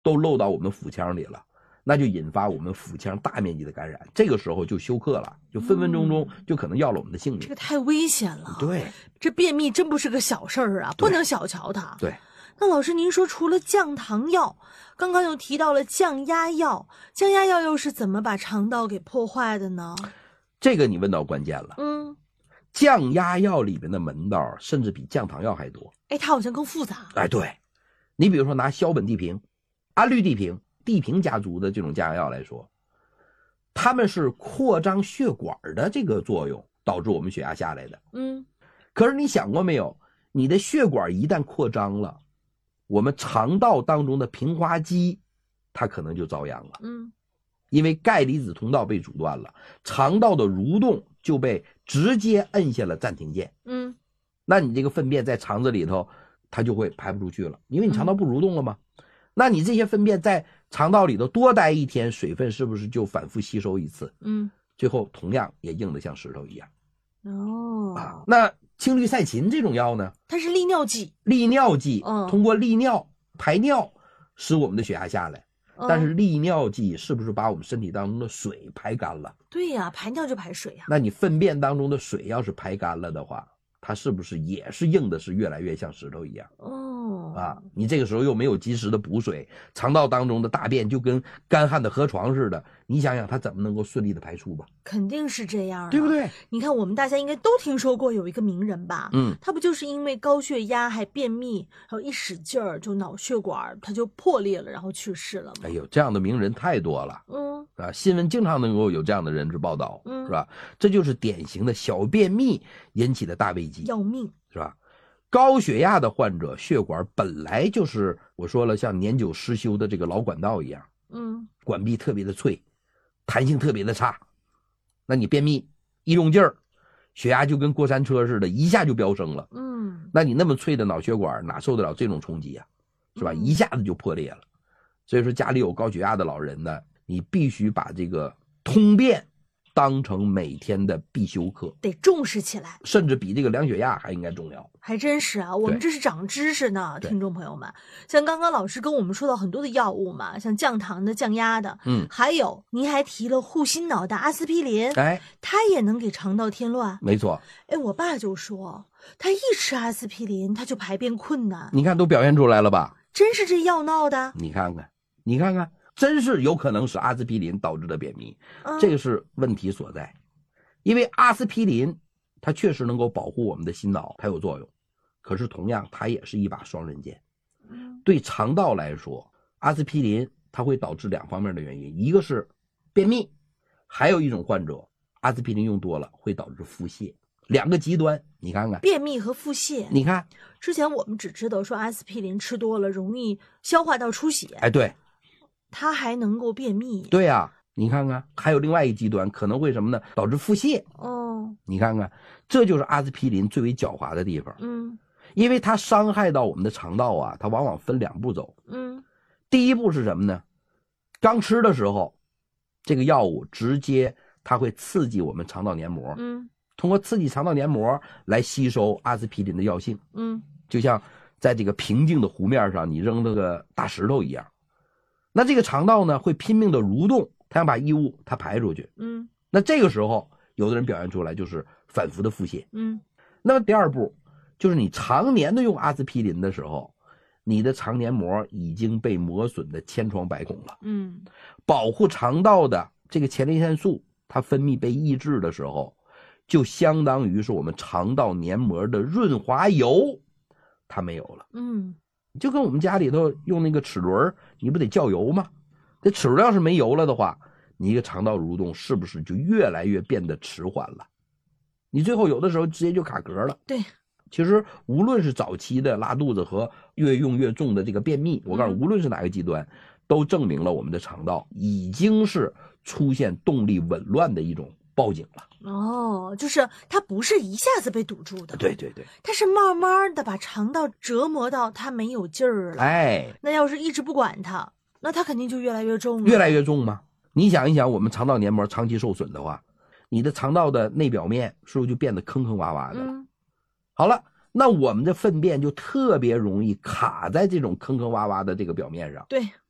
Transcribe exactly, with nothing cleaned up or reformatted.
都漏到我们腹腔里了，那就引发我们腹腔大面积的感染，这个时候就休克了，就分分钟钟就可能要了我们的性命。 这个太危险了。 对， 这便秘真不是个小事儿啊，不能小瞧它。 对。 那老师，您说除了降糖药，刚刚又提到了降压药，降压药又是怎么把肠道给破坏的呢？ 这个你问到关键了。 嗯， 降压药里面的门道甚至比降糖药还多。 哎，它好像更复杂。 哎，对，你比如说拿硝苯地平、氨氯地平、地平家族的这种降压药来说，它们是扩张血管的这个作用导致我们血压下来的。 嗯， 可是你想过没有，你的血管一旦扩张了，我们肠道当中的平滑肌它可能就遭殃了。 嗯， 因为钙离子通道被阻断了，肠道的蠕动就被直接摁下了暂停键。 嗯， 那你这个粪便在肠子里头它就会排不出去了，因为你肠道不蠕动了吗？嗯、那你这些粪便在肠道里头多待一天，水分是不是就反复吸收一次？ 嗯， 最后同样也硬得像石头一样。 哦， 啊，那氢氯噻嗪这种药呢？ 它是利尿剂。 利尿剂， 嗯， 通过利尿排尿使我们的血压下来。嗯、但是利尿剂是不是把我们身体当中的水排干了？ 对呀、啊，排尿就排水呀、啊。 那你粪便当中的水要是排干了的话，它是不是也是硬的是越来越像石头一样？ 哦， 啊，你这个时候又没有及时的补水，肠道当中的大便就跟干旱的河床似的，你想想它怎么能够顺利的排出吧？ 肯定是这样、啊， 对不对？ 你看我们大家应该都听说过有一个名人吧， 嗯， 他不就是因为高血压还便秘，然后一使劲儿就脑血管它就破裂了，然后去世了吗？ 哎呦，这样的名人太多了， 嗯， 啊，新闻经常能够有这样的人之报道， 嗯， 是吧？这就是典型的小便秘引起的大危机， 要命， 是吧？高血压的患者血管本来就是我说了像年久失修的这个老管道一样， 嗯， 管壁特别的脆，弹性特别的差，那你便秘一用劲儿，血压就跟过山车似的，一下就飙升了。 嗯， 那你那么脆的脑血管哪受得了这种冲击啊？是吧？一下子就破裂了。所以说家里有高血压的老人呢，你必须把这个通便当成每天的必修课， 得重视起来， 甚至比这个量血压还应该重要。 还真是啊，我们这是长知识呢，听众朋友们。像刚刚老师跟我们说到很多的药物嘛，像降糖的、降压的， 嗯， 还有您还提了护心脑的阿司匹林， 哎， 它也能给肠道添乱。 没错， 哎，我爸就说，他一吃阿司匹林，他就排便困难。 你看都表现出来了吧？ 真是这药闹的？ 你看看，你看看，真是有可能是阿司匹林导致的便秘， 嗯、 这个是问题所在。因为阿司匹林它确实能够保护我们的心脑，它有作用，可是同样它也是一把双刃剑。对肠道来说，阿司匹林它会导致两方面的原因，一个是便秘，还有一种患者阿司匹林用多了会导致腹泻，两个极端。你看看， 便秘和腹泻， 你看之前我们只知道说阿司匹林吃多了容易消化道出血， 哎，对， 它还能够便秘。 对呀、啊，你看看，还有另外一个极端，可能会什么呢？导致腹泻。 哦， 你看看，这就是阿司匹林最为狡猾的地方。 嗯， 因为它伤害到我们的肠道啊，它往往分两步走。 嗯， 第一步是什么呢？刚吃的时候，这个药物直接它会刺激我们肠道黏膜， 嗯， 通过刺激肠道黏膜来吸收阿司匹林的药性。 嗯， 就像在这个平静的湖面上，你扔那个大石头一样。那这个肠道呢，会拼命的蠕动，它想把异物它排出去。 嗯， 那这个时候，有的人表现出来就是反复的腹泻。 嗯， 那么第二步就是你常年的用阿司匹林的时候，你的肠黏膜已经被磨损的千疮百孔了。 嗯， 保护肠道的这个前列腺素它分泌被抑制的时候，就相当于是我们肠道黏膜的润滑油它没有了。 嗯， 就跟我们家里头用那个齿轮，你不得叫油吗？这齿轮要是没油了的话，你一个肠道蠕动是不是就越来越变得迟缓了？你最后有的时候直接就卡壳了。 对， 其实无论是早期的拉肚子和越用越重的这个便秘，我告诉你，无论是哪个极端，都证明了我们的肠道已经是出现动力紊乱的一种报警了。 哦，就是它不是一下子被堵住的， 对对对， 它是慢慢的把肠道折磨到它没有劲儿了。 哎， 那要是一直不管它，那它肯定就越来越重了。 越来越重吗？你想一想，我们肠道黏膜长期受损的话，你的肠道的内表面是不是就变得坑坑洼洼的了？ 嗯， 好了，那我们的粪便就特别容易卡在这种坑坑洼洼的这个表面上。 对，